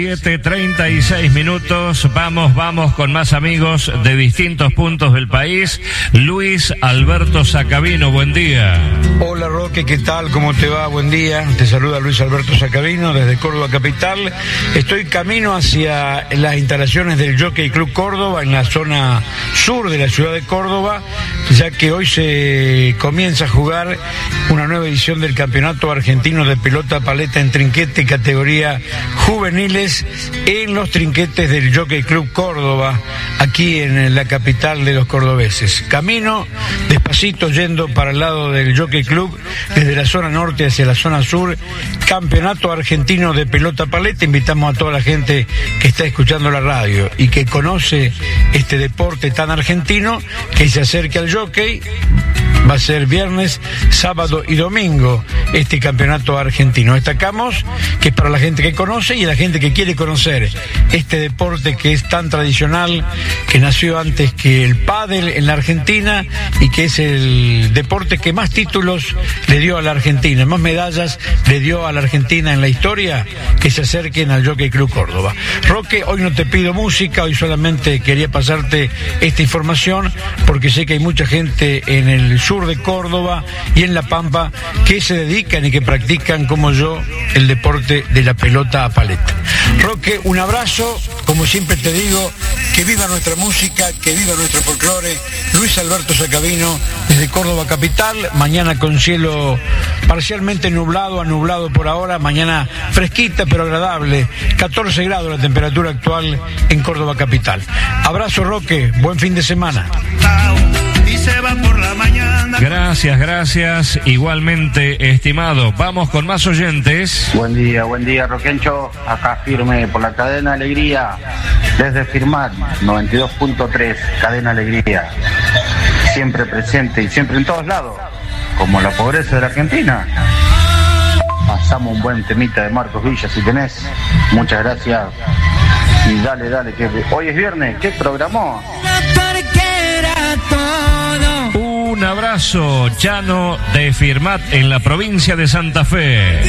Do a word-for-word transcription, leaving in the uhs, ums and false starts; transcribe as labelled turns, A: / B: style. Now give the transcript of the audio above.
A: siete treinta y seis minutos, vamos, vamos con más amigos de distintos puntos del país. Luis Alberto Sacabino, buen día.
B: Hola Roque, ¿qué tal? ¿Cómo te va? Buen día. Te saluda Luis Alberto Sacabino desde Córdoba Capital. Estoy camino hacia las instalaciones del Jockey Club Córdoba en la zona sur de la ciudad de Córdoba, ya que hoy se comienza a jugar una nueva edición del Campeonato Argentino de Pelota Paleta en Trinquete categoría juveniles en los trinquetes del Jockey Club Córdoba, aquí en la capital de los cordobeses. Camino despacito yendo para el lado del Jockey Club, desde la zona norte hacia la zona sur, Campeonato Argentino de Pelota Paleta. Invitamos a toda la gente que está escuchando la radio y que conoce este deporte tan argentino que se acerque al jockey. Va a ser viernes, sábado y domingo este campeonato argentino. Destacamos que es para la gente que conoce y la gente que quiere conocer este deporte que es tan tradicional, que nació antes que el pádel en la Argentina y que es el deporte que más títulos le dio a la Argentina, más medallas le dio a la Argentina en la historia. Que se acerquen al Jockey Club Córdoba. Roque, hoy no te pido música, hoy solamente quería pasarte esta información porque sé que hay mucha gente en el sur de Córdoba y en La Pampa que se dedican y que practican como yo el deporte de la pelota a paleta. Roque, un abrazo, como siempre te digo, que viva nuestra música, que viva nuestro folclore. Luis Alberto Sacabino desde Córdoba Capital, mañana con cielo parcialmente nublado a nublado por ahora, mañana fresquita pero agradable, catorce grados la temperatura actual en Córdoba Capital. Abrazo Roque, buen fin de semana.
A: Gracias, gracias. Igualmente, estimado. Vamos con más oyentes.
C: Buen día, buen día, Roquencho. Acá firme por la Cadena Alegría. Desde Firmat, noventa y dos punto tres, Cadena Alegría. Siempre presente y siempre en todos lados. Como la pobreza de la Argentina. Pasamos un buen temita de Marcos Villa, si tenés. Muchas gracias. Y dale, dale, que hoy es viernes. ¿Qué programó?
A: Un abrazo, Chano de Firmat en la provincia de Santa Fe.